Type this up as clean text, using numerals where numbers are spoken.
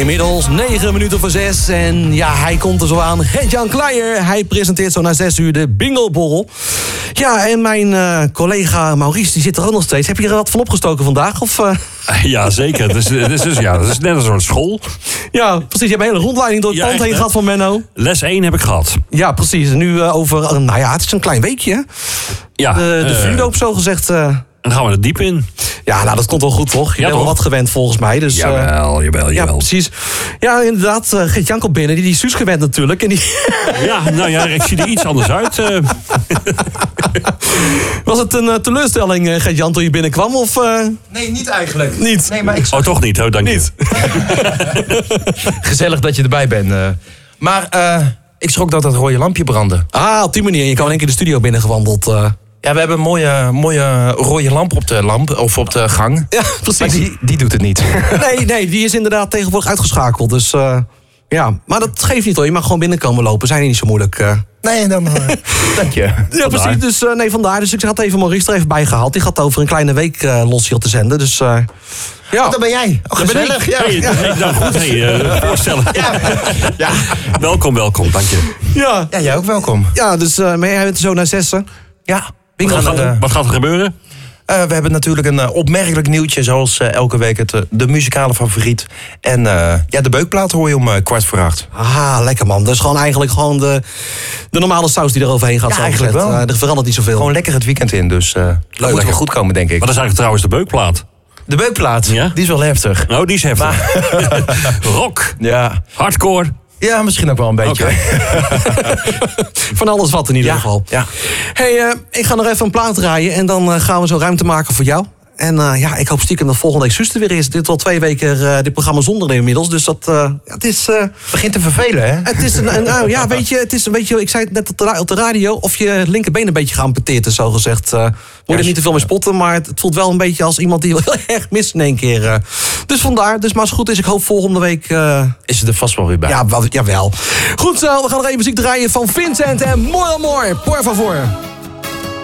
Inmiddels 9 minuten voor 6 en ja, hij komt er zo aan. Gert-Jan Kleijer, hij presenteert zo na 6 uur de Bingoborrel. Ja, en mijn collega Maurice, die zit er ook nog steeds. Heb je er wat van opgestoken vandaag? Of, Ja, zeker. Dat is net een soort school. Ja, precies. Je hebt een hele rondleiding door het pand heen gehad van Menno. Les 1 heb ik gehad. Ja, precies. En nu over, nou ja, het is een klein weekje, hè? Ja, de vuurdoop, zo gezegd. Dan gaan we er diep in. Ja, nou, dat komt wel goed, toch? Je bent wel wat gewend, volgens mij. Dus, jawel. Ja, precies. Ja, inderdaad. Gert-Jan komt binnen. Die is Suus gewend natuurlijk. En die... Ja, nou ja, ik zie er iets anders uit. Was het een teleurstelling, Gert-Jan, toen je binnenkwam? Of, Nee, niet eigenlijk. Niet? Nee, maar ik Oh, toch niet? Oh, dank je. Gezellig dat je erbij bent. Maar ik schrok dat rode lampje brandde. Ah, op die manier. Je kwam in één keer de studio binnengewandeld. Ja, we hebben een mooie rode lamp op de gang. Ja, Maar precies. die doet het niet. Nee, die is inderdaad tegenwoordig uitgeschakeld. Dus ja, maar dat geeft niet hoor. Je mag gewoon binnenkomen lopen. Zijn niet zo moeilijk. Nee, dan dank je. Ja, precies. Dus vandaar. Dus ik had even Maurice er even bij gehaald. Die gaat over een kleine week los hier te zenden. Dus ja. Dat ben jij. Oh, gezellig. Ja. Hey, nou goed, voorstellen. Ja. Welkom, dank je. Ja. Ja, jij ook welkom. Ja, dus maar jij bent zo naar 6. Ja. Wat gaat er gebeuren? We hebben natuurlijk een opmerkelijk nieuwtje, zoals elke week de muzikale favoriet. En de beukplaat hoor je om 7:15. Ah, lekker man. Dus gewoon eigenlijk gewoon de normale saus die er overheen gaat. Ja, zo eigenlijk gezegd. wel. Er verandert niet zoveel. Gewoon lekker het weekend in, dus dat moet wel goed komen, denk ik. Wat is eigenlijk trouwens de beukplaat? De beukplaat, Ja? die is wel heftig. Nou, die is heftig. Rock, Ja. hardcore. Ja, misschien ook wel een beetje. Oké. Van alles wat in ieder geval. Ja. Hey, ik ga nog even een plaat draaien. En dan gaan we zo ruimte maken voor jou. En ik hoop stiekem dat volgende week Suus er weer is. Dit is al 2 weken dit programma zonder inmiddels. Dus dat het is... Begint te vervelen, hè? Het is nou ja, weet je, het is een beetje... Ik zei het net op de radio, of je linkerbeen een beetje geamputeerd is, zo gezegd. Moet er niet te veel mee spotten, maar het voelt wel een beetje als iemand die heel erg mist in één keer. Dus vandaar, dus maar als het goed is, ik hoop volgende week... Is het er vast wel weer bij. Ja, jawel. Goed zo, we gaan nog even muziek draaien van Vincent en More More, por favor.